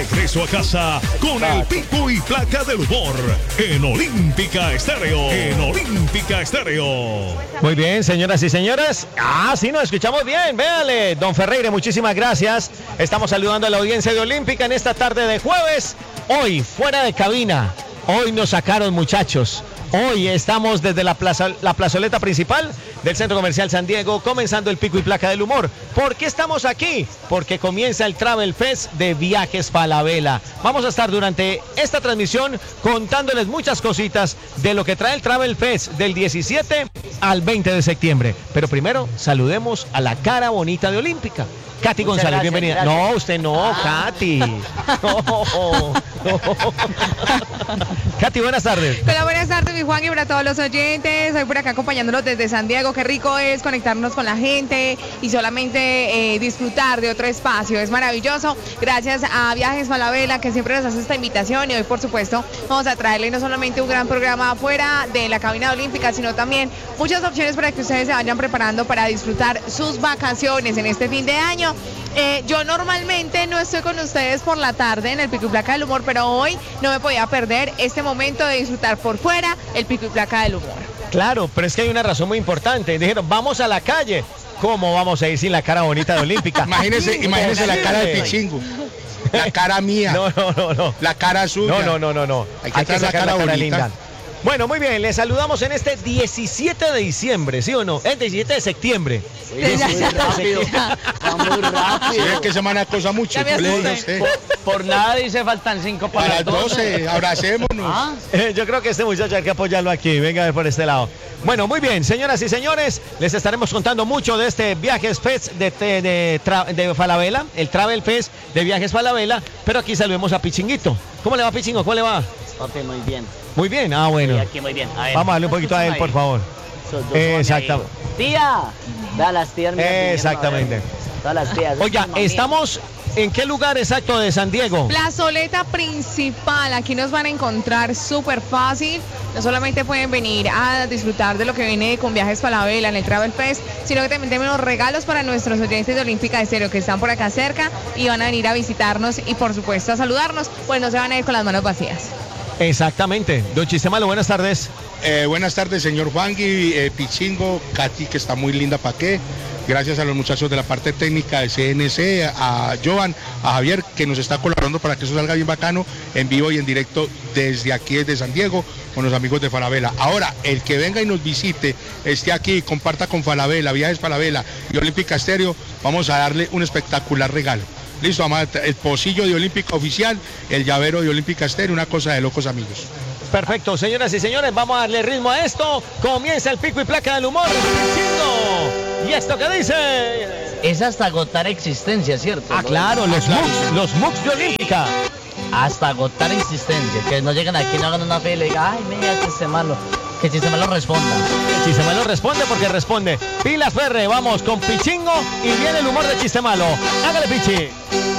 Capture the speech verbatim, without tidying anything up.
regreso a casa con el pico y placa del humor en Olímpica Estéreo. En Olímpica Estéreo. Muy bien, señoras y señores. Ah, sí, nos escuchamos bien. Véale, don Ferreira, muchísimas gracias. Estamos saludando a la audiencia de Olímpica en esta tarde de jueves. Hoy, fuera de cabina. Hoy nos sacaron, muchachos. Hoy estamos desde la, plaza, la plazoleta principal del Centro Comercial San Diego, comenzando el pico y placa del humor. ¿Por qué estamos aquí? Porque comienza el Travel Fest de Viajes Falabella. Vamos a estar durante esta transmisión contándoles muchas cositas de lo que trae el Travel Fest del diecisiete al veinte de septiembre. Pero primero, saludemos a la cara bonita de Olímpica. Katy Muchas González, gracias, bienvenida. gracias. No, usted no, Ah. Katy. No, no. Katy, buenas tardes. Hola, buenas tardes, mi Juan, y para todos los oyentes. Hoy por acá acompañándolos desde San Diego. Qué rico es conectarnos con la gente y solamente eh, disfrutar de otro espacio. Es maravilloso. Gracias a Viajes Falabella, que siempre nos hace esta invitación. Y hoy, por supuesto, vamos a traerle no solamente un gran programa afuera de la cabina olímpica, sino también muchas opciones para que ustedes se vayan preparando para disfrutar sus vacaciones en este fin de año. Eh, yo normalmente no estoy con ustedes por la tarde en el Pico y Placa del Humor, pero hoy no me podía perder este momento de disfrutar por fuera el Pico y Placa del Humor. Claro, pero es que hay una razón muy importante. Dijeron, vamos a la calle. ¿Cómo vamos a ir sin la cara bonita de Olímpica? Imagínese, imagínese la cara de Pichingo. La cara mía. No, no, no, no. La cara suya. No, no, no, no, no. Hay que traer la cara bonita. Bueno, muy bien, les saludamos en este diecisiete de diciembre, ¿sí o no? Es diecisiete de septiembre. Muy rápido. Va muy rápido. Sí, es que se cosa mucho. Ya me Yo le digo a asusté. usted. Por nada dice faltan cinco para, A las doce, abracémonos. Ah, Eh, Yo creo que este muchacho hay que apoyarlo aquí. Venga a ver por este lado. Bueno, muy bien, señoras y señores, les estaremos contando mucho de este Viajes Fest de, de, de, tra- de Falabella, el Travel Fest de Viajes Falabella, pero aquí saludemos a Pichinguito. ¿Cómo le va, Pichingo? ¿Cómo le va? papi, muy bien. Muy bien, ah, bueno. Sí, aquí muy bien. A ver, Vamos a darle un poquito a él, por favor. Esos dos Eh, son exactamente. ahí. Tía, vea las tías mías vinieron, Exactamente. a ver. Todas las tías. Oiga, Mamá mía. estamos en qué lugar exacto de San Diego. Plazoleta principal, aquí nos van a encontrar súper fácil. No solamente pueden venir a disfrutar de lo que viene con Viajes Falabella en el Travel Fest, sino que también tenemos regalos para nuestros oyentes de Olímpica Estéreo que están por acá cerca y van a venir a visitarnos y por supuesto a saludarnos, pues no se van a ir con las manos vacías. Exactamente. Don Chistemalo, buenas tardes. Eh, buenas tardes, señor Juangui, eh, Pichingo, Katy, que está muy linda, ¿para qué? Gracias a los muchachos de la parte técnica de C N C, a Joan, a Javier, que nos está colaborando para que eso salga bien bacano, en vivo y en directo desde aquí, desde San Diego, con los amigos de Falabella. Ahora, el que venga y nos visite, esté aquí, comparta con Falabella, Viajes Falabella y Olímpica Estéreo, vamos a darle un espectacular regalo. Listo, vamos a el pocillo de Olímpica Oficial, el llavero de Olímpica Estéreo, una cosa de locos, amigos. Perfecto, señoras y señores, vamos a darle ritmo a esto. Comienza el pico y placa del humor. Pichingo. ¿Y esto qué dice? Es hasta agotar existencia, ¿cierto? Ah, claro, los MOOCs, los MOOCs de Olímpica. Hasta agotar existencia. Que no lleguen aquí, no hagan una fila y digan, ay, mira, este chiste malo. Que chiste malo responda. Chistemalo responde porque responde. Pilas Ferre, vamos con Pichingo y viene el humor de Chistemalo. Hágale, Pichi.